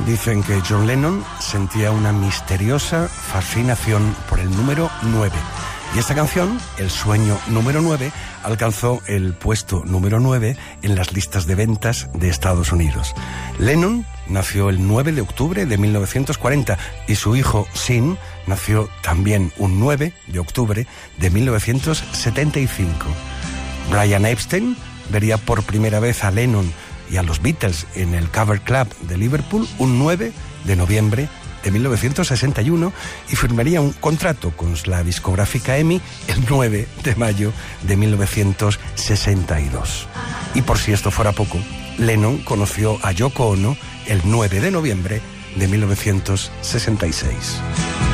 Dicen que John Lennon sentía una misteriosa fascinación por el número 9. Y esta canción, El sueño número 9, alcanzó el puesto número 9 en las listas de ventas de Estados Unidos. Lennon nació el 9 de octubre de 1940 y su hijo Sean nació también un 9 de octubre de 1975. Brian Epstein vería por primera vez a Lennon y a los Beatles en el Cavern Club de Liverpool un 9 de noviembre de 1961 y firmaría un contrato con la discográfica EMI el 9 de mayo de 1962. Y por si esto fuera poco, Lennon conoció a Yoko Ono el 9 de noviembre de 1966.